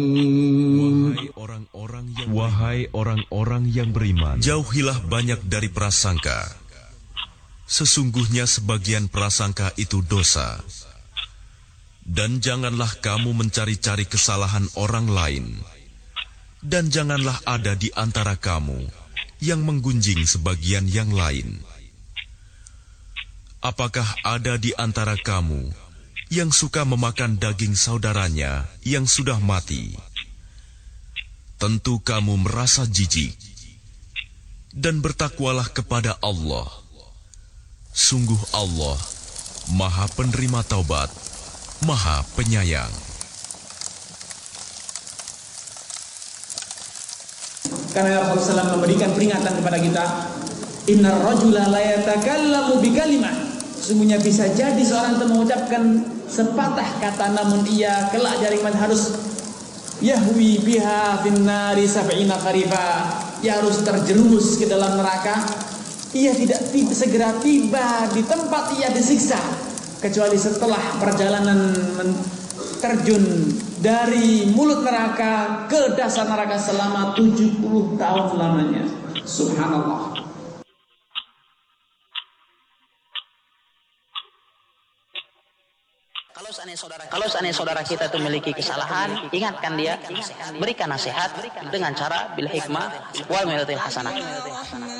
Wahai orang-orang yang beriman, jauhilah banyak dari prasangka. Sesungguhnya sebagian prasangka itu dosa. Dan janganlah kamu mencari-cari kesalahan orang lain. Dan janganlah ada di antara kamu yang menggunjing sebagian yang lain. Apakah ada di antara kamu yang suka memakan daging saudaranya yang sudah mati? Tentu kamu merasa jijik. Dan bertakwalah kepada Allah. Sungguh Allah Maha Penerima Taubat, Maha Penyayang. Karena Rasulullah SAW memberikan peringatan kepada kita, innar rajula la yatakallamu bikalimah. Sesungguhnya bisa jadi seorang itu mengucapkan sepatah kata, namun ia kelak di hari kiamat harus yahwi biha finnari sab'ina qariba. Ia harus terjerumus ke dalam neraka. Ia tidak segera tiba di tempat ia disiksa, kecuali setelah perjalanan terjun dari mulut neraka ke dasar neraka selama 70 tahun lamanya. Subhanallah. Kalau seandainya saudara kita itu memiliki kesalahan, ingatkan dia, berikan nasihat dengan cara bil hikmah wal mau'izatil hasanah.